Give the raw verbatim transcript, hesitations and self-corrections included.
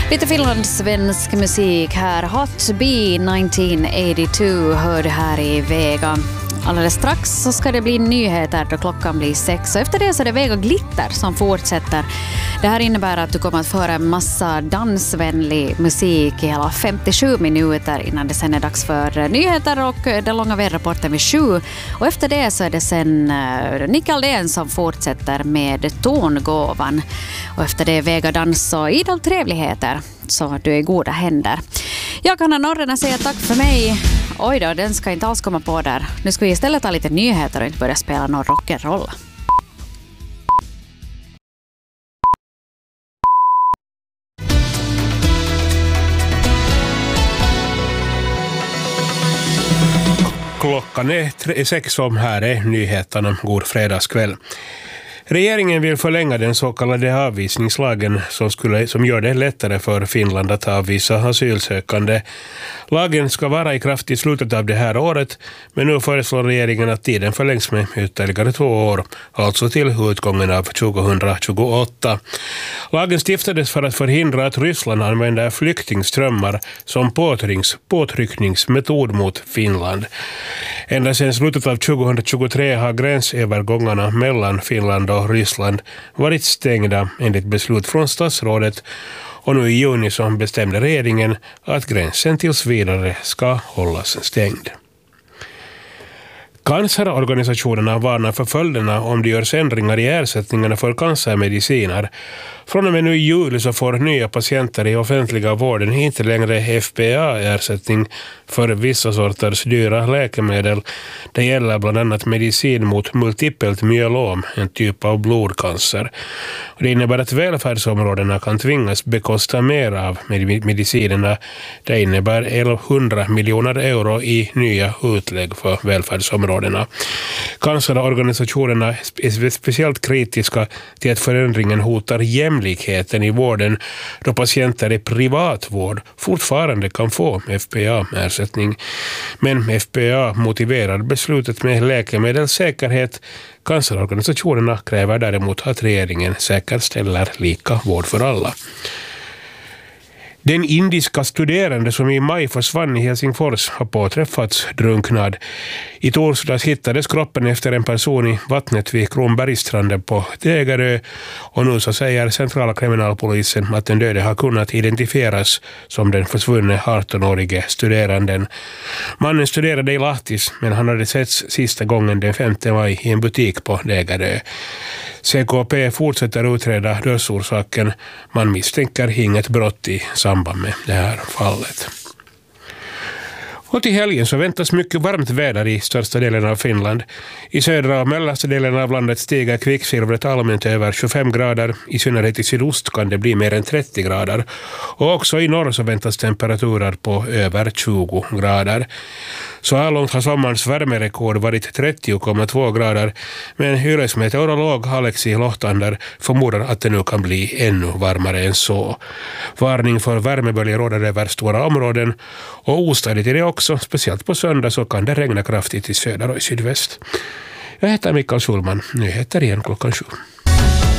Lite finlandssvensk musik här. Hot Bee nittonhundraåttiotvå hörde här i Vega. Alldeles strax så ska det bli nyheter då klockan blir sex. Och efter det så är det Vega Glitter som fortsätter. Det här innebär att du kommer att föra en massa dansvänlig musik i hela femtiosju minuter innan det sen är dags för nyheter och den långa väderrapporten vid sju. Och efter det så är det sen Nick Aldén som fortsätter med tongåvan. Och efter det Vega Dans och idel trevligheter. Så du är i goda händer. Jag kan ha Norrena säga tack för mig. Oj då, den ska inte alls komma på där. Nu ska vi istället ta lite nyheter och inte börja spela någon rock'n'roll. Klockan är sex om här är nyheterna. God fredagskväll. Regeringen vill förlänga den så kallade avvisningslagen som, skulle, som gör det lättare för Finland att avvisa asylsökande. Lagen ska vara i kraft i slutet av det här året, men nu föreslår regeringen att tiden förlängs med ytterligare två år, alltså till utgången av tjugohundratjugoåtta. Lagen stiftades för att förhindra att Ryssland använder flyktingströmmar som påtrycks, påtryckningsmetod mot Finland. Ända sedan slutet av tjugohundratjugotre har gränsövergångarna mellan Finland och Ryssland varit stängda enligt beslut från statsrådet, och nu i juni så bestämde regeringen att gränsen tills vidare ska hållas stängd. Cancerorganisationerna varnar för följderna om det görs ändringar i ersättningarna för cancermediciner. Från och med nu i juli så får nya patienter i offentliga vården inte längre F P A-ersättning för vissa sorters dyra läkemedel. Det gäller bland annat medicin mot multipelt myelom, en typ av blodcancer. Det innebär att välfärdsområdena kan tvingas bekosta mer av medicinerna. Det innebär elvahundra miljoner euro i nya utlägg för välfärdsområdena. Cancerorganisationerna är speciellt kritiska till att förändringen hotar jämlikheten i vården, då patienter i privatvård fortfarande kan få F P A-ersättning. Men F P A motiverar beslutet med läkemedelssäkerhet. Cancerorganisationerna kräver däremot att regeringen säkerställer lika vård för alla. Den indiska studerande som i maj försvann i Helsingfors har påträffats drunknad. I torsdags hittades kroppen efter en person i vattnet vid Kronbergstranden på Tegerö, och nu så säger centrala kriminalpolisen att den döde har kunnat identifieras som den försvunne arton-årige studeranden. Mannen studerade i Lahtis, men han hade setts sista gången den femte maj i en butik på Tegerö. C K P fortsätter utreda dödsorsaken. Man misstänker inget brott i samband med det här fallet. Och till helgen så väntas mycket varmt väder i största delen av Finland. I södra och mellersta delen av landet stiger kvicksilvret allmänt över tjugofem grader. I synnerhet i sydost kan det bli mer än trettio grader. Och också i norr så väntas temperaturer på över tjugo grader. Så här långt har sommarens värmerekord varit trettio komma två grader. Men yrkesmeteorolog Alexi Lohtander förmodar att det nu kan bli ännu varmare än så. Varning för värmeböljor råder över stora områden, och ostadigt är det också. Speciellt på söndag så kan det regna kraftigt i söder och i sydväst. Jag heter Mikael Schulman. Nyheter igen klockan sju.